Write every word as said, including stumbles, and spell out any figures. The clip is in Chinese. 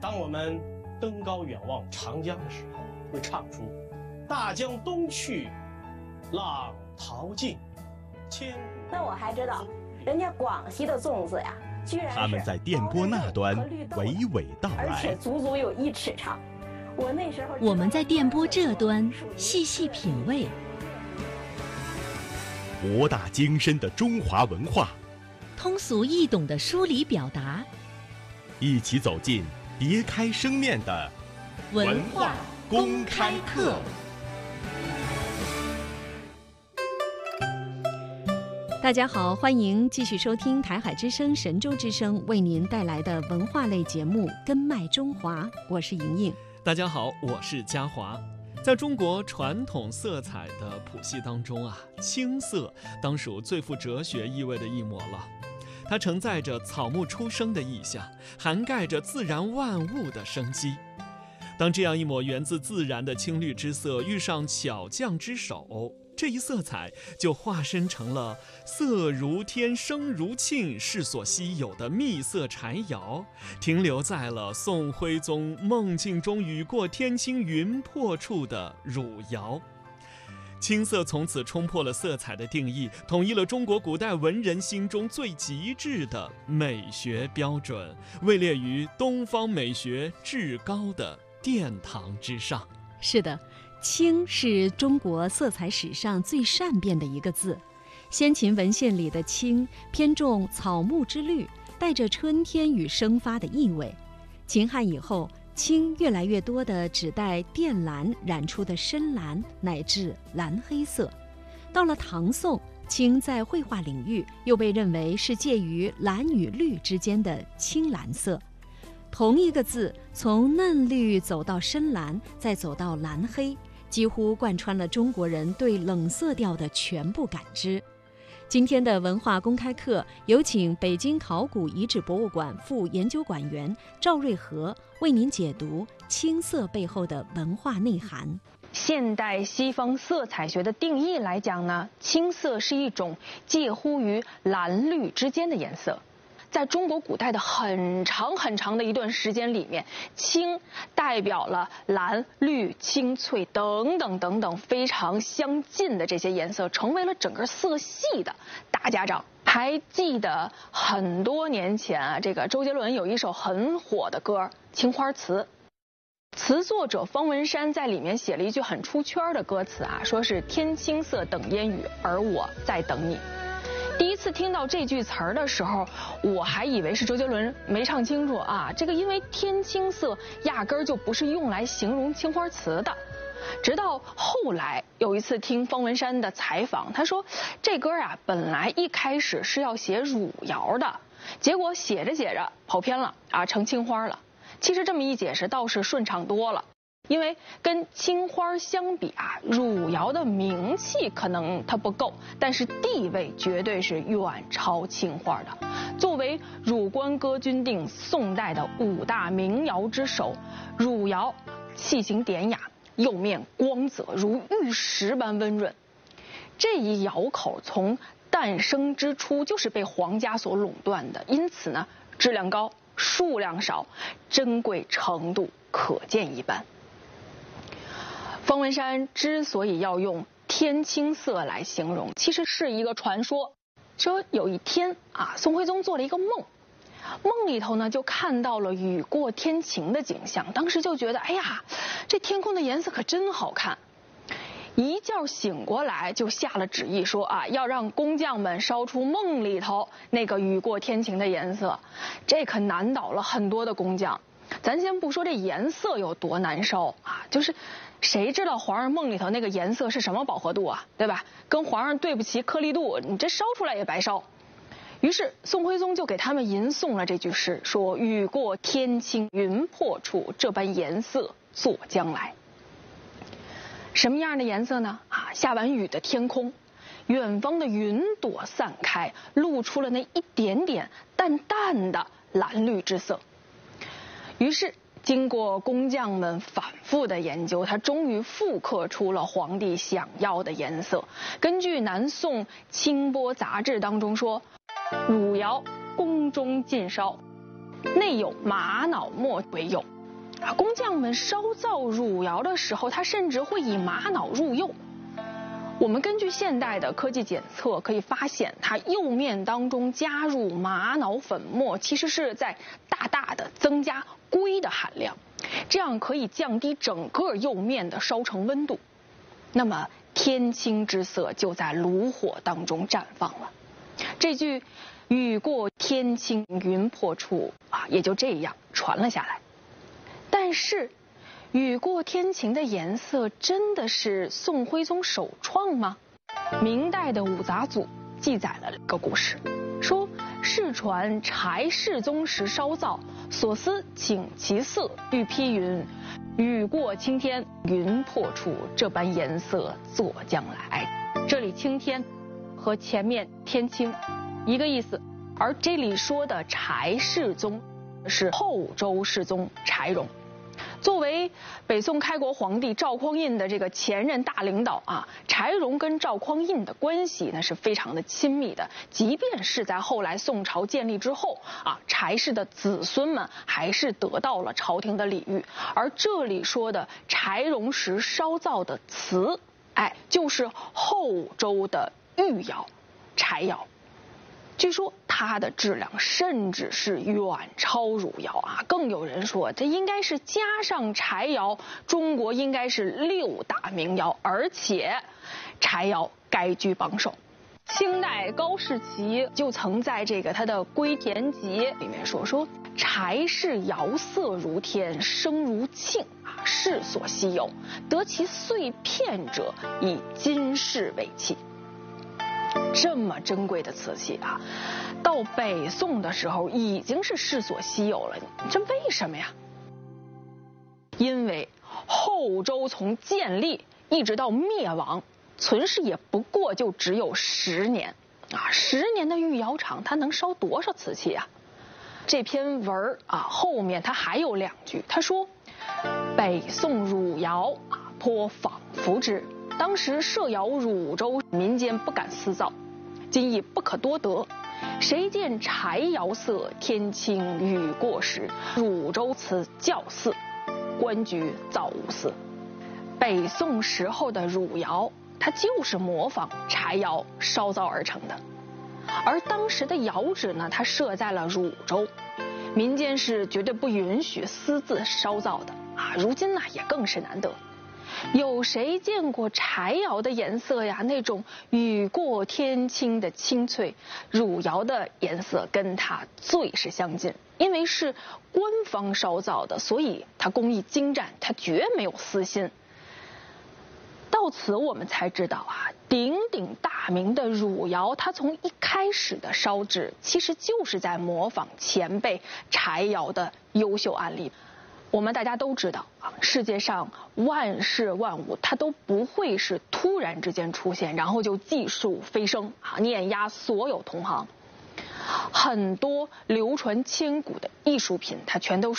当我们登高远望长江的时候，会唱出大江东去，浪淘尽，千古。 那我还知道，人家广西的粽子呀，居然是他们在电波那端娓娓道来， 而且足足有一尺长。我那时候， 我们在电波这端细细品味， 博大精深的中华文化， 通俗易懂的梳理表达， 一起走进别开生面的文化公开课。大家好，欢迎继续收听台海之声、神州之声为您带来的文化类节目《根脉中华》，我是莹莹。 大家好，我是嘉华。在中国传统色彩的谱系当中啊，青色当属最富哲学意味的一抹了。它承载着草木初生的意象，涵盖着自然万物的生机。当这样一抹源自自然的青绿之色遇上巧匠之手，这一色彩就化身成了色如天生如磬，世所稀有的秘色柴窑，停留在了宋徽宗梦境中雨过天青云破处的汝窑。青色从此冲破了色彩的定义，统一了中国古代文人心中最极致的美学标准，位列于东方美学至高的殿堂之上。 是的，青是中国色彩史上最善变的一个字。先秦文献里的青偏重草木之绿，带着春天与生发的意味。秦汉以后，青越来越多地指代靛蓝染出的深蓝乃至蓝黑色。到了唐宋，青在绘画领域又被认为是介于蓝与绿之间的青蓝色。同一个字从嫩绿走到深蓝，再走到蓝黑，几乎贯穿了中国人对冷色调的全部感知。今天的文化公开课，有请北京考古遗址博物馆副研究馆员赵瑞和为您解读青色背后的文化内涵。 现代西方色彩学的定义来讲呢，青色是一种介乎于蓝绿之间的颜色。在中国古代的很长很长的一段时间里面，青代表了蓝、绿、青、翠等等等等非常相近的这些颜色，成为了整个色系的大家长。还记得很多年前啊，这个周杰伦有一首很火的歌《青花瓷》，词作者方文山在里面写了一句很出圈的歌词啊，说是天青色等烟雨，而我在等你。第一次听到这句词儿的时候，我还以为是周杰伦没唱清楚啊，这个因为天青色压根儿就不是用来形容青花瓷的。直到后来有一次听方文山的采访，他说这歌啊本来一开始是要写汝窑的，结果写着写着跑偏了啊，成青花了。其实这么一解释倒是顺畅多了。因为跟青花相比啊，汝窑的名气可能它不够，但是地位绝对是远超青花的。作为汝官哥钧定宋代的五大名窑之首，汝窑器型典雅，釉面光泽如玉石般温润。这一窑口从诞生之初就是被皇家所垄断的，因此呢，质量高，数量少，珍贵程度可见一斑。方文山之所以要用天青色来形容，其实是一个传说。说有一天啊，宋徽宗做了一个梦，梦里头呢就看到了雨过天晴的景象，当时就觉得，哎呀，这天空的颜色可真好看。一觉醒过来就下了旨意说啊，要让工匠们烧出梦里头那个雨过天晴的颜色，这可难倒了很多的工匠。咱先不说这颜色有多难烧啊，就是谁知道皇上梦里头那个颜色是什么饱和度啊，对吧？跟皇上对不齐颗粒度，你这烧出来也白烧。于是宋徽宗就给他们吟诵了这句诗，说雨过天青云破处，这般颜色作将来。什么样的颜色呢？啊，下完雨的天空，远方的云朵散开，露出了那一点点淡淡的蓝绿之色。于是经过工匠们反复的研究，他终于复刻出了皇帝想要的颜色。根据南宋《清波杂志》当中说，汝窑宫中尽烧，内有玛瑙末为釉， 啊，工匠们烧造汝窑的时候，他甚至会以玛瑙入釉。我们根据现代的科技检测可以发现，它釉面当中加入玛瑙粉末，其实是在大大的增加硅的含量，这样可以降低整个釉面的烧成温度。那么天青之色就在炉火当中绽放了。这句“雨过天青云破处”啊，也就这样传了下来。但是，雨过天晴的颜色真的是宋徽宗首创吗？明代的五杂组记载了一个故事，说世传柴世宗时烧造，所思请其色，欲批云：雨过青天云破处，这般颜色作将来。这里青天和前面天青一个意思，而这里说的柴世宗是后周世宗柴荣。作为北宋开国皇帝赵匡胤的这个前任大领导啊，柴荣跟赵匡胤的关系那是非常的亲密的。即便是在后来宋朝建立之后啊，柴氏的子孙们还是得到了朝廷的礼遇。而这里说的柴荣时烧造的瓷，哎，就是后周的御窑柴窑。据说它的质量甚至是远超汝窑啊，更有人说这应该是加上柴窑，中国应该是六大名窑，而且柴窑该居榜首。清代高士奇就曾在这个他的《归田集》里面说说柴氏窑色如天，声如磬啊，世所稀有，得其碎片者，以金饰为器。这么珍贵的瓷器啊，到北宋的时候已经是世所稀有了。这为什么呀？因为后周从建立一直到灭亡，存世也不过就只有十年啊！十年的御窑厂，它能烧多少瓷器啊？这篇文啊后面它还有两句，他说：“北宋汝窑啊，颇仿服之。当时设窑汝州，民间不敢私造，今亦不可多得。谁见柴窑色，天青雨过时，汝州此较似，官居造无似。”北宋时候的汝窑，它就是模仿柴窑烧造而成的。而当时的窑址呢，它设在了汝州，民间是绝对不允许私自烧造的啊。如今呢，也更是难得。有谁见过柴窑的颜色呀？那种雨过天青的清脆，汝窑的颜色跟它最是相近。因为是官方烧造的，所以它工艺精湛，它绝没有私心。到此我们才知道啊，鼎鼎大名的汝窑，它从一开始的烧制，其实就是在模仿前辈柴窑的优秀案例。我们大家都知道啊，世界上万事万物它都不会是突然之间出现，然后就技术飞升啊，碾压所有同行。很多流传千古的艺术品，它全都是